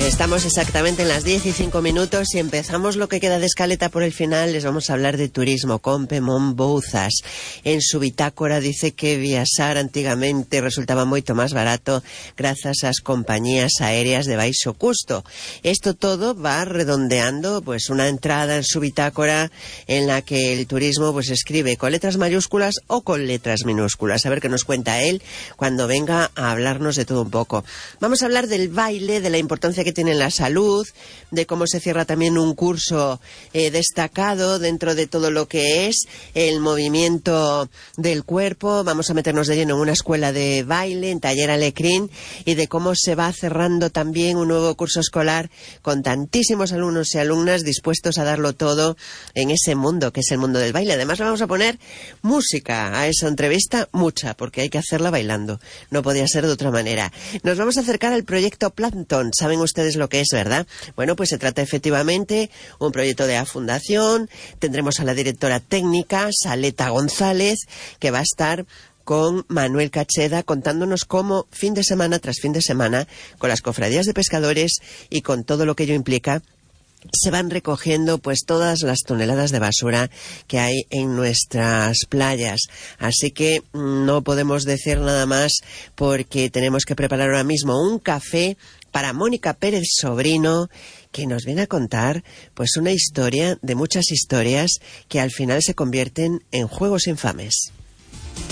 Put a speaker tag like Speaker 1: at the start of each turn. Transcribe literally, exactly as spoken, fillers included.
Speaker 1: Estamos exactamente en las diez y cinco minutos y empezamos lo que queda de escaleta por el final. Les vamos a hablar de turismo con Pemón Bouzas. En su bitácora dice que viajar antiguamente resultaba moito más barato gracias ás compañías aéreas de baixo custo. Esto todo va redondeando pues una entrada en su bitácora en la que el turismo pues escribe con letras mayúsculas o con letras minúsculas. A ver qué nos cuenta él cuando venga a hablarnos de todo un poco. Vamos a hablar del baile, de la importancia que tiene en la salud, de cómo se cierra también un curso eh, destacado dentro de todo lo que es el movimiento del cuerpo. Vamos a meternos de lleno en una escuela de baile, en Taller Alecrín, y de cómo se va cerrando también un nuevo curso escolar con tantísimos alumnos y alumnas dispuestos a darlo todo en ese mundo que es el mundo del baile. Además, le vamos a poner música a esa entrevista, mucha, porque hay que hacerla bailando. No podía ser de otra manera. Nos vamos a acercar al proyecto Plankton. Saben ustedes lo que es, ¿verdad? Bueno, pues se trata efectivamente un proyecto de la Fundación. Tendremos a la directora técnica, Saleta González, que va a estar con Manuel Cacheda contándonos cómo fin de semana tras fin de semana, con las cofradías de pescadores y con todo lo que ello implica, se van recogiendo pues todas las toneladas de basura que hay en nuestras playas. Así que no podemos decir nada más porque tenemos que preparar ahora mismo un café para Mónica Pérez Sobrino, que nos viene a contar pues una historia de muchas historias que al final se convierten en juegos infames.